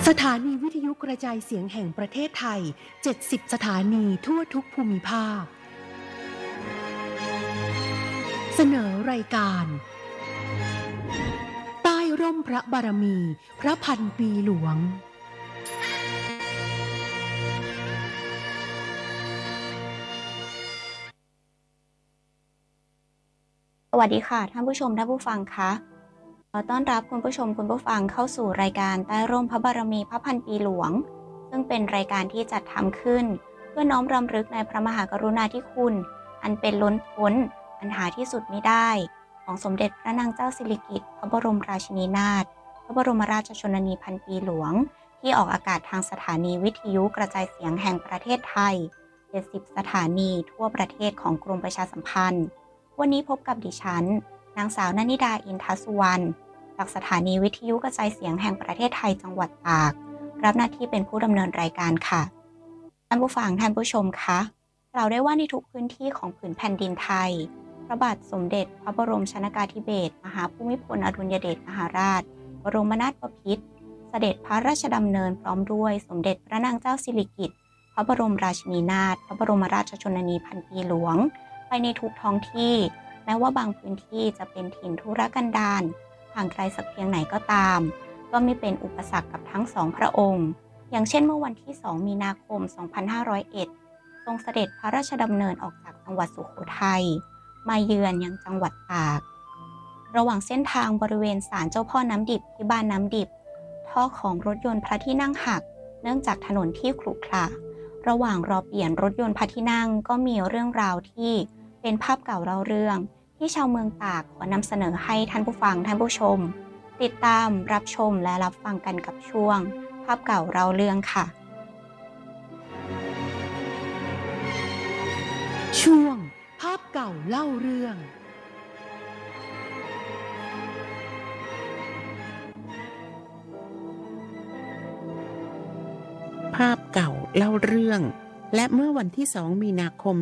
สถานีวิทยุกระจายเสียงแห่งประเทศไทย 70 สถานีทั่วทุกภูมิภาคเสนอรายการใต้ร่มพระบารมีพระพันปีหลวงสวัสดีค่ะท่านผู้ชมท่านผู้ฟังคะขอต้อนรับคุณผู้ชมคุณผู้ฟังเข้าสู่รายการใต้ร่มพระบารมีพระพันปีหลวงซึ่งเป็นรายการที่จัดทำขึ้นเพื่อน้อมรำลึกในพระมหากรุณาธิคุณอันเป็นล้นพ้นอันหาที่สุดมิได้ของสมเด็จพระนางเจ้าสิริกิติ์พระบรมราชินีนาถพระบรมราชชนนีพันปีหลวงที่ออกอากาศทางสถานีวิทยุกระจายเสียงแห่งประเทศไทย 70 สถานีทั่วประเทศของกรมประชาสัมพันธ์วันนี้พบกับดิฉันนางสาวนนิดาอินทสุวรรณจากสถานีวิทยุกระจายเสียงแห่งประเทศไทยจังหวัดตากรับหน้าที่เป็นผู้ดำเนินรายการค่ะท่านผู้ฟังท่านผู้ชมคะกล่าวได้ว่าในทุกพื้นที่ของผืนแผ่นดินไทยพระบาทสมเด็จพระบรมชนกาธิเบศรมหาภูมิพลอดุลยเดชมหาราชบรมนาถบพิตรเสด็จพระราชดำเนินพร้อมด้วยสมเด็จพระนางเจ้าสิริกิติ์พระบรมราชินีนาถพระบรมราชชนนีพันปีหลวงไปในทุกท้องที่แม้ว่าบางพื้นที่จะเป็นถิ่นทุรกันดารห่างไกลสักเพียงไหนก็ตามก็ไม่เป็นอุปสรรคกับทั้งสองพระองค์อย่างเช่นเมื่อวันที่ 2 มีนาคม 2501 ทรงเสด็จพระราชดำเนินออกจากจังหวัดสุโขทัยมาเยือนยังจังหวัดตากระหว่างเส้นทางบริเวณศาลเจ้าพ่อน้ำดิบที่บ้านน้ำดิบท่อของรถยนต์พระที่นั่งหักเนื่องจากถนนที่ขรุขระระหว่างรอเปลี่ยนรถยนต์พระที่นั่งก็มีเรื่องราวที่เป็นภาพเก่าเล่าเรื่องที่ชาวเมืองตากขอนำเสนอให้ท่านผู้ฟังท่านผู้ชมติดตามรับชมและรับฟังกันกับช่วงภาพเก่าเล่าเรื่องค่ะช่วงภาพเก่าเล่าเรื่องภาพเก่าเล่าเรื่องและเมื่อวันที่ 2 มีนาคม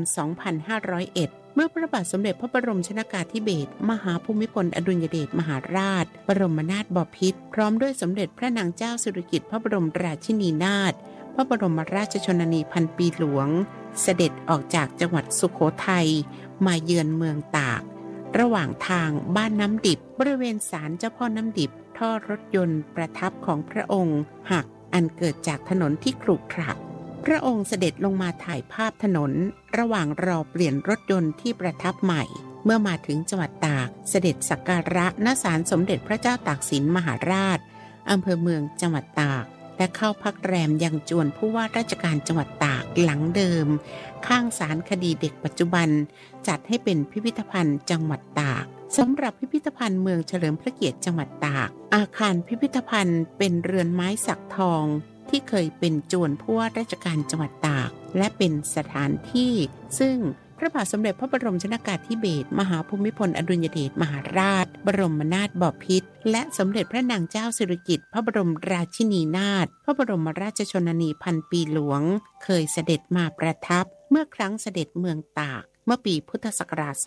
2501 เมื่อพระบาทสมเด็จพระบรมชนกาธิเบศรมหาภูมิพลอดุลยเดชมหาราชบรมนาถบพิตรพร้อมด้วยสมเด็จพระนางเจ้าสิริกิติ์พระบรมราชินีนาถพระบรมราชชนนีพันปีหลวงเสด็จออกจากจังหวัดสุโขทัยมาเยือนเมืองตากระหว่างทางบ้านน้ำดิบบริเวณศาลเจ้าพ่อน้ำดิบท่อรถยนต์ประทับของพระองค์หักอันเกิดจากถนนที่ขรุขระพระองค์เสด็จลงมาถ่ายภาพถนนระหว่างรอเปลี่ยนรถยนต์ที่ประทับใหม่เมื่อมาถึงจังหวัดตากเสด็จสักการะณศาลสมเด็จพระเจ้าตากสินมหาราชอำเภอเมืองจังหวัดตากและเข้าพักแรมยังจวนผู้ว่าราชการจังหวัดตากหลังเดิมข้างศาลคดีเด็กปัจจุบันจัดให้เป็นพิพิธภัณฑ์จังหวัดตากสำหรับพิพิธภัณฑ์เมืองเฉลิมพระเกียรติจังหวัดตากอาคารพิพิธภัณฑ์เป็นเรือนไม้สักทองที่เคยเป็นจวนผู้ว่าราชการจังหวัดตากและเป็นสถานที่ซึ่งพระบาทสมเด็จพระบรมชนกาธิเบศรมหาภูมิพลอดุลยเดชมหาราชบรมนาถบพิตรและสมเด็จพระนางเจ้าสิริกิติ์พระบรมราชินีนาถพระบรมราชชนนีพันปีหลวงเคยเสด็จมาประทับเมื่อครั้งเสด็จเมืองตากเมื่อปีพุทธศักราช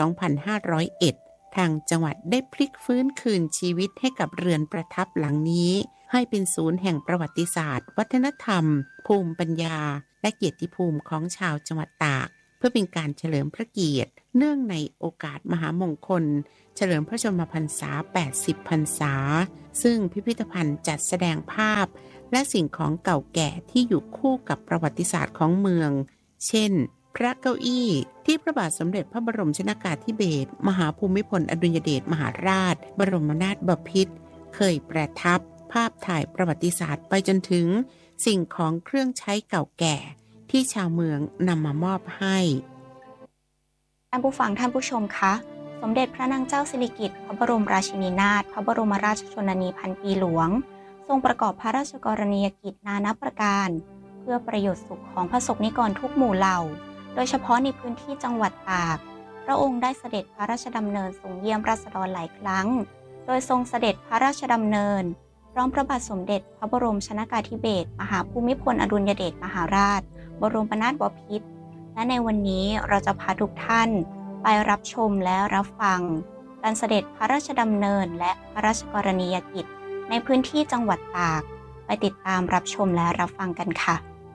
2501 ทางจังหวัดได้พลิกฟื้นคืนชีวิตให้กับเรือนประทับหลังนี้ให้เป็นศูนย์แห่งประวัติศาสตร์วัฒนธรรมภูมิปัญญาและเกียรติภูมิของชาวจังหวัดตากเพื่อเป็นการเฉลิมพระเกียรติเนื่องในโอกาสมหามงคลเฉลิมพระชนมพรรษา 80 พรรษาซึ่งพิพิธภัณฑ์จัดแสดงภาพและสิ่งของเก่าแก่ที่อยู่คู่กับประวัติศาสตร์ของเมืองเช่นพระเก้าอี้ที่พระบาทสมเด็จพระบรมชนกาธิเบศรมหาภูมิพลอดุลยเดชมหาราชบรมนาถบพิตรเคยประทับภาพถ่ายประวัติศาสตร์ไปจนถึงสิ่งของเครื่องใช้เก่าแก่ที่ชาวเมืองนำมามอบให้ท่านผู้ฟังท่านผู้ชมคะสมเด็จพระนางเจ้าสิริกิติ์พระบรมราชินีนาถพระบรมราชชนนีพันปีหลวงทรงประกอบพระราชกรณียกิจนานาประการเพื่อประโยชน์สุขของพระสงฆ์นิกรทุกหมู่เหล่าโดยเฉพาะในพื้นที่จังหวัดตากพระองค์ได้เสด็จพระราชดำเนินทรงเยี่ยมราษฎรหลายครั้งโดยทรงเสด็จพระราชดำเนินพร้อมพระบาทสมเด็จพระบรมชนกาธิเบศรมหาภูมิพลอดุลยเดชมหาราชบรมนาถบพิตรและในวันนี้เราจะพาทุกท่านไปรับชมและรับฟังการเสด็จพระราชดำเนินและพระราชกรณียกิจในพื้นที่จังหวัดตากไปติดตามรับชมและรับฟังกันค่ะ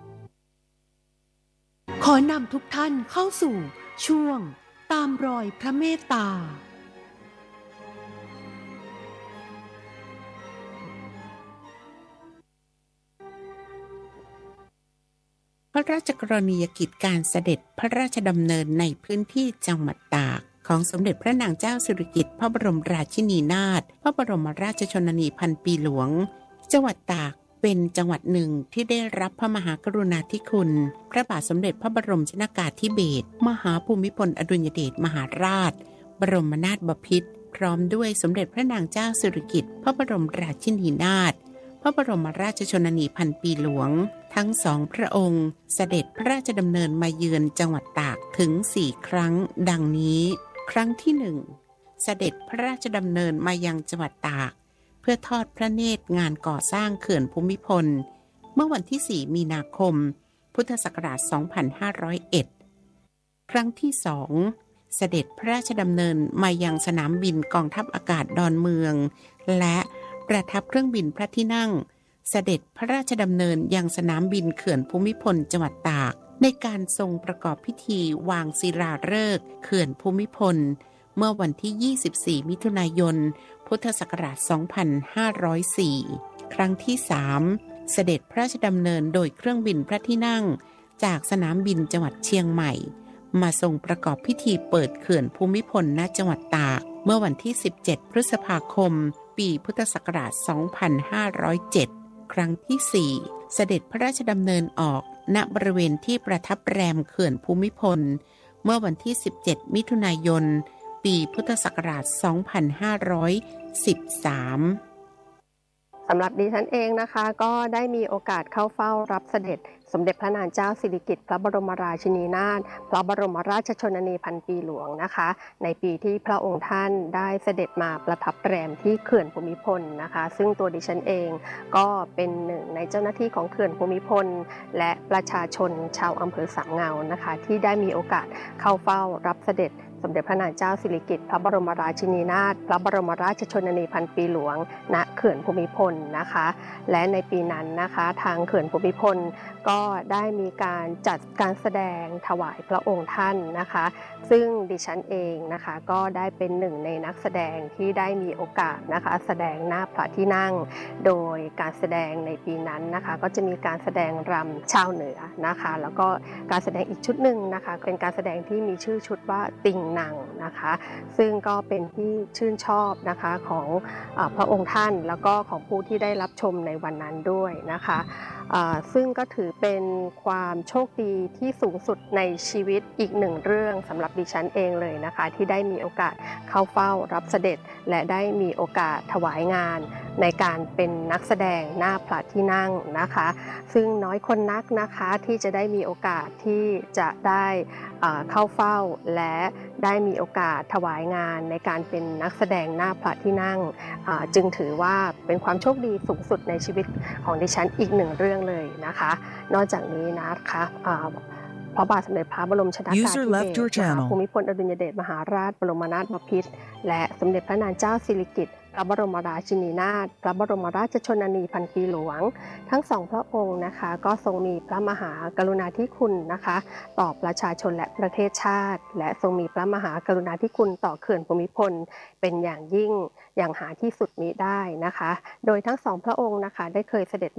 ขอนำทุกท่านเข้าสู่ช่วงตามรอยพระเมตตาพระราชกรณียกิจการเสด็จพระราชดำเนินในพื้นที่จังหวัดตากของสมเด็จพระนางเจ้าสิริกิติ์พระบรมราชินีนาถพระบรมราชชนนีพันปีหลวงจังหวัดตากเป็นจังหวัดหนึ่งที่ได้รับพระมหากรุณาธิคุณพระบาทสมเด็จพระบรมชนกาธิเบศรมหาภูมิพลอดุลยเดชมหาราชบรมนาถบพิตรพร้อมด้วยสมเด็จพระนางเจ้าสิริกิติ์พระบรมราชินีนาถพระบรมราชชนนีพันปีหลวงทั้งสองพระองค์เสด็จพระราชดำเนินมาเยือนจังหวัดตากถึง4 ครั้งดังนี้ครั้งที่1เสด็จพระราชดำเนินมายังจังหวัดตากเพื่อทอดพระเนตรงานก่อสร้างเขื่อนภูมิพลเมื่อวันที่4 มีนาคมพุทธศักราช 2501 ครั้งที่2เสด็จพระราชดำเนินมายังสนามบินกองทัพอากาศดอนเมืองและประทับเครื่องบินพระที่นั่งเสด็จพระราชดำเนินยังสนามบินเขื่อนภูมิพลจังหวัดตากในการทรงประกอบพิธีวางศิลาฤกษ์เขื่อนภูมิพลเมื่อวันที่ 24 มิถุนายน พุทธศักราช 2504 ครั้งที่3เสด็จพระราชดำเนินโดยเครื่องบินพระที่นั่งจากสนามบินจังหวัดเชียงใหม่มาทรงประกอบพิธีเปิดเขื่อนภูมิพลณจังหวัดตากเมื่อวันที่ 17 พฤษภาคม ปีพุทธศักราช 2507 ครั้งที่ 4 เสด็จพระราชดำเนินออกณบริเวณที่ประทับแรมเขื่อนภูมิพลเมื่อวันที่ 17 มิถุนายน ปีพุทธศักราช 2513 สำหรับดิฉันเองนะคะก็ได้มีโอกาสเข้าเฝ้ารับเสด็จสมเด็จพระนางเจ้าสิริกิติ์พระบรมราชินีนาถพระบรมราชชนนีพันปีหลวงนะคะในปีที่พระองค์ท่านได้เสด็จมาประทับแรมที่เขื่อนภูมิพลนะคะซึ่งตัวดิฉันเองก็เป็นหนึ่งในเจ้าหน้าที่ของเขื่อนภูมิพลและประชาชนชาวอำเภอสามเงานะคะที่ได้มีโอกาสเข้าเฝ้ารับเสด็จสมเด็จพระนางเจ้าสิริกิติ์พระบรมราชินีนาถพระบรมราชชนนีพันปีหลวงณเขื่อนภูมิพลนะคะและในปีนั้นนะคะทางเขื่อนภูมิพลก็ได้มีการจัดการแสดงถวายพระองค์ท่านนะคะซึ่งดิฉันเองนะคะก็ได้เป็นหนึ่งในนักแสดงที่ได้มีโอกาสนะคะแสดงหน้าพระที่นั่งโดยการแสดงในปีนั้นนะคะก็จะมีการแสดงรำชาวเหนือนะคะแล้วก็การแสดงอีกชุดหนึ่งนะคะเป็นการแสดงที่มีชื่อชุดว่าติงนังนะคะซึ่งก็เป็นที่ชื่นชอบนะคะของพระองค์ท่านแล้วก็ของผู้ที่ได้รับชมในวันนั้นด้วยนะคะซึ่งก็ถือเป็นความโชคดีที่สูงสุดในชีวิตอีกหนึ่งเรื่องสำหรับดิฉันเองเลยนะคะที่ได้มีโอกาสเข้าเฝ้ารับเสด็จและได้มีโอกาสถวายงานในการเป็นนักแสดงหน้าพระที่นั่งนะคะซึ่งน้อยคนนักนะคะที่จะได้มีโอกาสที่จะได้เข้าเฝ้าและได้มีโอกาสถวายงานในการเป็นนักแสดงหน้าพระที่นั่งจึงถือว่าเป็นความโชคดีสูงสุดในชีวิตของดิฉันอีกหนึ่งเรื่องเลยนะคะนอกจากนี้นะคะพระบาทสมเด็จพระบรมชนกาธิเบศรมหาภูมิพลอดุลยเดชมหาราชบรมนาถบพิตรและสมเด็จพระนางเจ้าสิริกิติ์พระบรมราชินีนาถพระบรมราชชนนีพันปีหลวงทั้งสองพระองค์นะคะก็ทรงมีพระมหากรุณาธิคุณนะคะต่อประชาชนและประเทศชาติและทรงมีพระมหากรุณาธิคุณต่อเขื่อนภูมิพลเป็นอย่างยิ่งอย่างหาที่สุดมิได้นะคะโดยทั้งสองพระองค์นะคะได้เคยเสด็จ